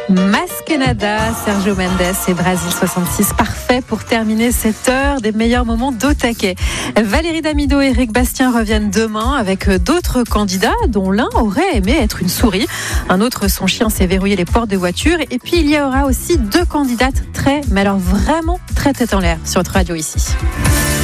Masquenada, Sergio Mendes et Brasil 66, parfait pour terminer cette heure des meilleurs moments d'au taquet. Valérie Damido et Eric Bastien reviennent demain avec d'autres candidats dont l'un aurait aimé être une souris. Un autre, son chien s'est verrouillé les portes de voiture. Et puis il y aura aussi 2 candidates mais alors vraiment très tête en l'air sur votre radio ici.